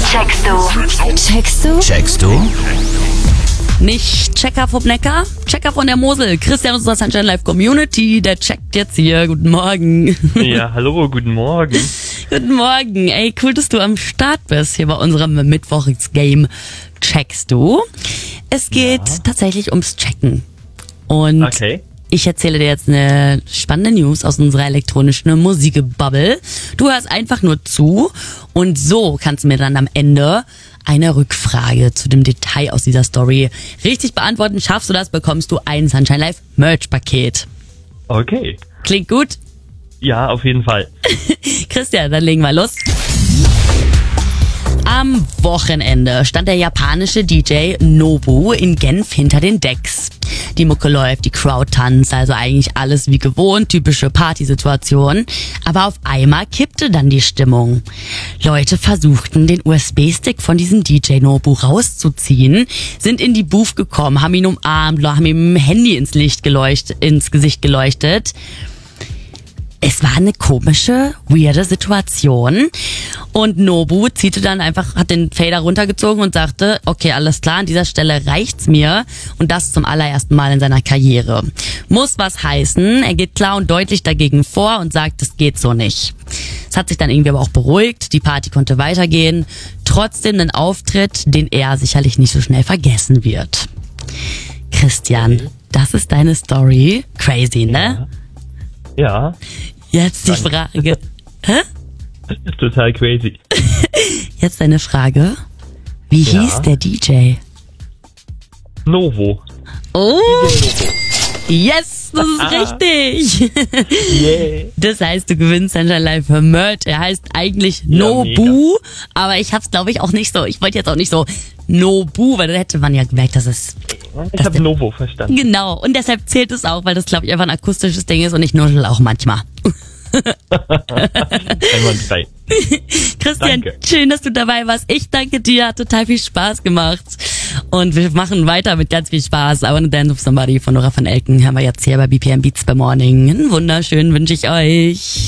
Checkst du? Checkst du? Checkst du? Nicht Checker vom Neckar, Checker von der Mosel. Christian aus unserer Sunshine Live Community, der checkt jetzt hier. Guten Morgen. Ja, hallo, guten Morgen. Guten Morgen. Ey, cool, dass du am Start bist hier bei unserem Mittwochs-Game. Checkst du? Es geht tatsächlich ums Checken. Und Okay. ich erzähle dir jetzt eine spannende News aus unserer elektronischen Musikbubble. Du hörst einfach nur zu und so kannst du mir dann am Ende eine Rückfrage zu dem Detail aus dieser Story richtig beantworten. Schaffst du das, bekommst du ein Sunshine Live Merch-Paket. Okay. Klingt gut? Ja, auf jeden Fall. Christian, dann legen wir los. Am Wochenende stand der japanische DJ Nobu in Genf hinter den Decks. Die Mucke läuft, die Crowd tanzt, also eigentlich alles wie gewohnt, typische Partysituation. Aber auf einmal kippte dann die Stimmung. Leute versuchten, den USB-Stick von diesem DJ Nobu rauszuziehen, sind in die Booth gekommen, haben ihn umarmt, haben ihm mit dem Handy ins Gesicht geleuchtet. Es war eine komische, weirde Situation. Und Nobu hat den Fader runtergezogen und sagte, okay, alles klar, an dieser Stelle reicht's mir. Und das zum allerersten Mal in seiner Karriere. Muss was heißen. Er geht klar und deutlich dagegen vor und sagt, es geht so nicht. Es hat sich dann irgendwie aber auch beruhigt. Die Party konnte weitergehen. Trotzdem ein Auftritt, den er sicherlich nicht so schnell vergessen wird. Christian, das ist deine Story. Crazy, ne? Ja, Jetzt die Frage. Hä? total crazy. Jetzt deine Frage. Wie Ja. hieß der DJ? Novo. Oh, yes, das ist richtig. Yeah. Das heißt, du gewinnst Sunshine Live für Merch. Er heißt eigentlich Ja, Nobu, aber ich hab's, glaube ich, auch nicht so. Ich wollte jetzt auch nicht so Nobu, weil dann hätte man ja gemerkt, dass es... Ich habe Novo verstanden. Genau, und deshalb zählt es auch, weil das, glaube ich, einfach ein akustisches Ding ist und ich nuschel auch manchmal. Einwandfrei. Christian, Danke. schön, dass du dabei warst. Ich danke dir, hat total viel Spaß gemacht. Und wir machen weiter mit ganz viel Spaß. I Wanna Dance with Somebody von Nora van Elken haben wir jetzt hier bei BPM Beats by Morning. Einen wunderschönen wünsche ich euch.